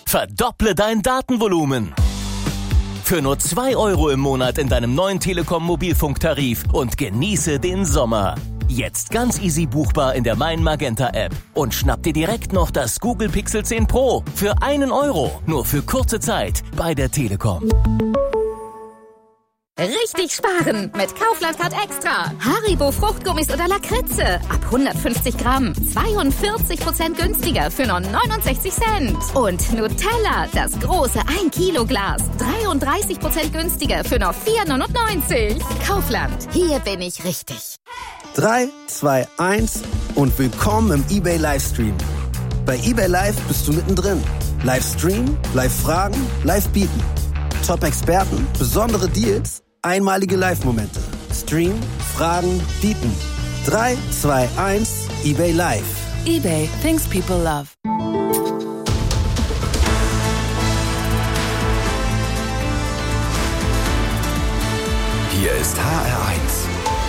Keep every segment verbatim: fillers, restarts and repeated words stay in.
Verdopple dein Datenvolumen. Für nur zwei Euro im Monat in deinem neuen Telekom-Mobilfunktarif und genieße den Sommer. Jetzt ganz easy buchbar in der Mein Magenta App. Und schnapp dir direkt noch das Google Pixel zehn Pro für einen Euro. Nur für kurze Zeit bei der Telekom. Richtig sparen mit Kaufland Card Extra. Haribo Fruchtgummis oder Lakritze. Ab hundertfünfzig Gramm. zweiundvierzig Prozent günstiger für nur neunundsechzig Cent. Und Nutella, das große ein Kilo Glas. dreiunddreißig Prozent günstiger für nur vier neunundneunzig. Kaufland, hier bin ich richtig. drei, zwei, eins und willkommen im eBay Livestream. Bei eBay Live bist du mittendrin. Livestream, Live-Fragen, Live-Bieten. Top-Experten, besondere Deals, einmalige Live-Momente. Stream, Fragen, Bieten. drei, zwei, eins, eBay Live. eBay, things people love. Hier ist H R eins.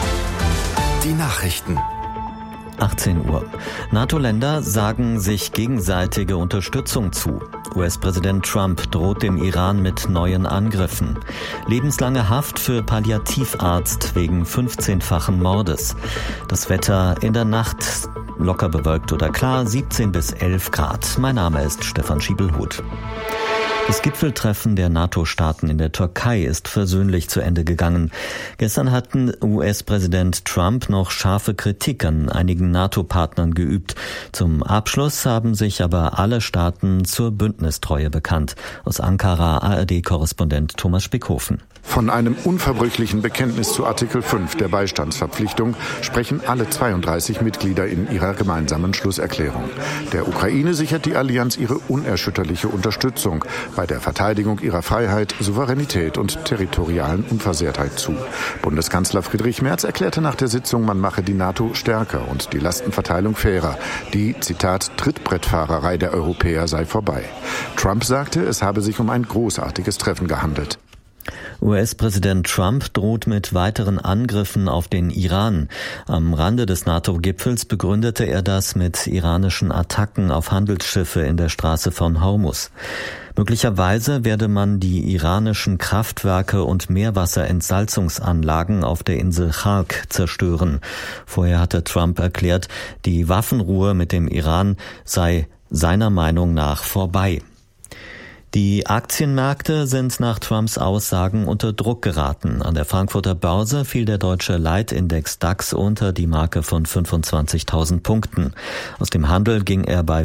Die Nachrichten. achtzehn Uhr. NATO-Länder sagen sich gegenseitige Unterstützung zu. U S-Präsident Trump droht dem Iran mit neuen Angriffen. Lebenslange Haft für Palliativarzt wegen fünfzehnfachen Mordes. Das Wetter in der Nacht locker bewölkt oder klar, siebzehn bis elf Grad. Mein Name ist Stefan Schiebelhuth. Das Gipfeltreffen der NATO-Staaten in der Türkei ist versöhnlich zu Ende gegangen. Gestern hatten U S-Präsident Trump noch scharfe Kritik an einigen NATO-Partnern geübt. Zum Abschluss haben sich aber alle Staaten zur Bündnistreue bekannt. Aus Ankara A R D-Korrespondent Thomas Spickhofen. Von einem unverbrüchlichen Bekenntnis zu Artikel fünf der Beistandsverpflichtung sprechen alle zweiunddreißig Mitglieder in ihrer gemeinsamen Schlusserklärung. Der Ukraine sichert die Allianz ihre unerschütterliche Unterstützung bei der Verteidigung ihrer Freiheit, Souveränität und territorialen Unversehrtheit zu. Bundeskanzler Friedrich Merz erklärte nach der Sitzung, man mache die NATO stärker und die Lastenverteilung fairer. Die, Zitat, Trittbrettfahrerei der Europäer sei vorbei. Trump sagte, es habe sich um ein großartiges Treffen gehandelt. U S-Präsident Trump droht mit weiteren Angriffen auf den Iran. Am Rande des NATO-Gipfels begründete er das mit iranischen Attacken auf Handelsschiffe in der Straße von Hormuz. Möglicherweise werde man die iranischen Kraftwerke und Meerwasserentsalzungsanlagen auf der Insel Khark zerstören. Vorher hatte Trump erklärt, die Waffenruhe mit dem Iran sei seiner Meinung nach vorbei. Die Aktienmärkte sind nach Trumps Aussagen unter Druck geraten. An der Frankfurter Börse fiel der deutsche Leitindex DAX unter die Marke von fünfundzwanzigtausend Punkten. Aus dem Handel ging er bei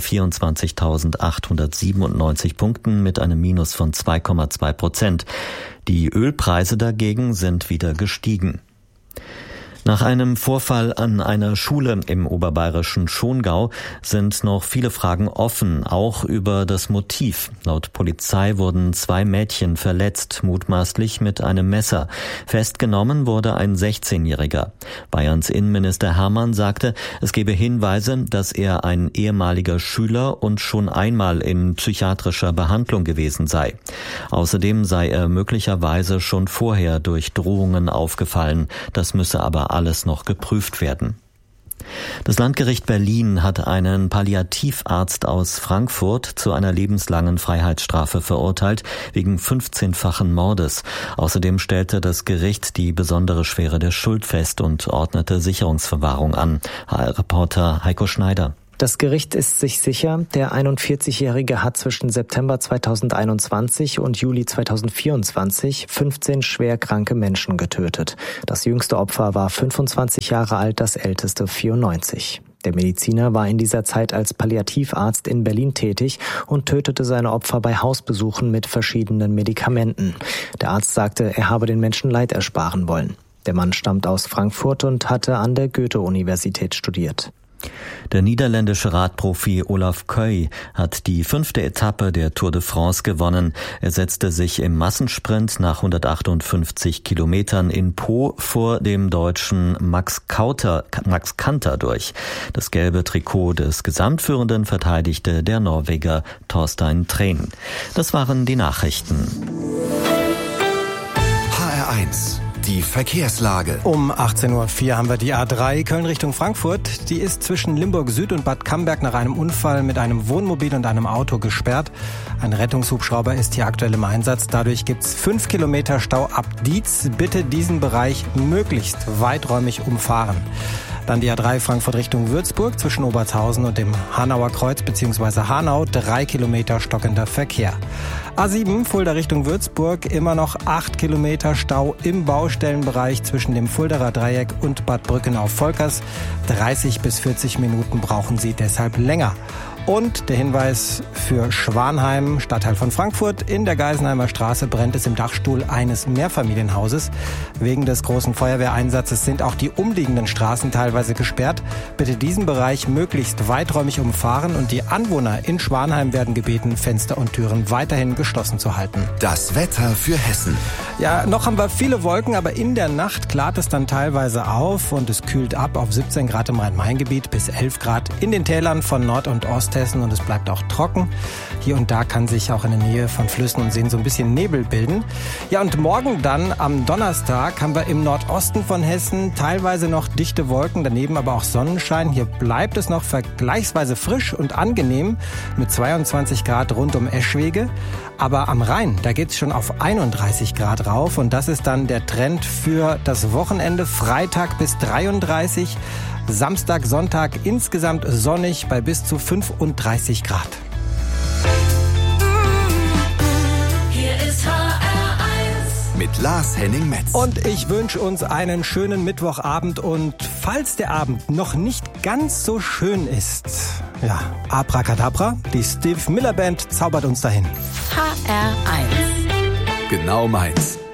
vierundzwanzigtausendachthundertsiebenundneunzig Punkten mit einem Minus von zwei Komma zwei Prozent. Die Ölpreise dagegen sind wieder gestiegen. Nach einem Vorfall an einer Schule im oberbayerischen Schongau sind noch viele Fragen offen, auch über das Motiv. Laut Polizei wurden zwei Mädchen verletzt, mutmaßlich mit einem Messer. Festgenommen wurde ein sechzehnjähriger. Bayerns Innenminister Hermann sagte, es gebe Hinweise, dass er ein ehemaliger Schüler und schon einmal in psychiatrischer Behandlung gewesen sei. Außerdem sei er möglicherweise schon vorher durch Drohungen aufgefallen. Das müsse aber alles noch geprüft werden. Das Landgericht Berlin hat einen Palliativarzt aus Frankfurt zu einer lebenslangen Freiheitsstrafe verurteilt, wegen fünfzehnfachen Mordes. Außerdem stellte das Gericht die besondere Schwere der Schuld fest und ordnete Sicherungsverwahrung an. H R-Reporter Heiko Schneider. Das Gericht ist sich sicher, der einundvierzigjährige hat zwischen September zweitausendeinundzwanzig und Juli zweitausendvierundzwanzig fünfzehn schwer kranke Menschen getötet. Das jüngste Opfer war fünfundzwanzig Jahre alt, das älteste vierundneunzig. Der Mediziner war in dieser Zeit als Palliativarzt in Berlin tätig und tötete seine Opfer bei Hausbesuchen mit verschiedenen Medikamenten. Der Arzt sagte, er habe den Menschen Leid ersparen wollen. Der Mann stammt aus Frankfurt und hatte an der Goethe-Universität studiert. Der niederländische Radprofi Olaf Koey hat die fünfte Etappe der Tour de France gewonnen. Er setzte sich im Massensprint nach hundertachtundfünfzig Kilometern in Po vor dem Deutschen Max Kauter, Max Kanter durch. Das gelbe Trikot des Gesamtführenden verteidigte der Norweger Torstein Træn. Das waren die Nachrichten. H R eins. die Verkehrslage. Um achtzehn Uhr vier haben wir die A drei Köln Richtung Frankfurt. Die ist zwischen Limburg Süd und Bad Camberg nach einem Unfall mit einem Wohnmobil und einem Auto gesperrt. Ein Rettungshubschrauber ist hier aktuell im Einsatz. Dadurch gibt's fünf Kilometer Stau ab Dietz. Bitte diesen Bereich möglichst weiträumig umfahren. Dann die A drei Frankfurt Richtung Würzburg zwischen Obertshausen und dem Hanauer Kreuz bzw. Hanau. Drei Kilometer stockender Verkehr. A sieben Fulda Richtung Würzburg, immer noch acht Kilometer Stau im Baustellenbereich zwischen dem Fuldaer Dreieck und Bad Brückenau-Volkers. dreißig bis vierzig Minuten brauchen Sie deshalb länger. Und der Hinweis für Schwanheim, Stadtteil von Frankfurt. In der Geisenheimer Straße brennt es im Dachstuhl eines Mehrfamilienhauses. Wegen des großen Feuerwehreinsatzes sind auch die umliegenden Straßen teilweise gesperrt. Bitte diesen Bereich möglichst weiträumig umfahren und die Anwohner in Schwanheim werden gebeten, Fenster und Türen weiterhin geschlossen zu halten. Das Wetter für Hessen. Ja, noch haben wir viele Wolken, aber in der Nacht klart es dann teilweise auf und es kühlt ab auf siebzehn Grad im Rhein-Main-Gebiet bis elf Grad in den Tälern von Nord- und Osthessen und es bleibt auch trocken. Hier und da kann sich auch in der Nähe von Flüssen und Seen so ein bisschen Nebel bilden. Ja, und morgen dann am Donnerstag haben wir im Nordosten von Hessen teilweise noch dichte Wolken, daneben aber auch Sonnenschein. Hier bleibt es noch vergleichsweise frisch und angenehm mit zweiundzwanzig Grad rund um Eschwege. Aber am Rhein, da geht's schon auf einunddreißig Grad rauf und das ist dann der Trend für das Wochenende. Freitag bis dreiunddreißig, Samstag, Sonntag insgesamt sonnig bei bis zu fünfunddreißig Grad. Hier ist H R eins mit Lars Henning-Metz. Und ich wünsche uns einen schönen Mittwochabend und falls der Abend noch nicht ganz so schön ist, ja, Abracadabra, die Steve Miller Band zaubert uns dahin. H R eins. Genau meins.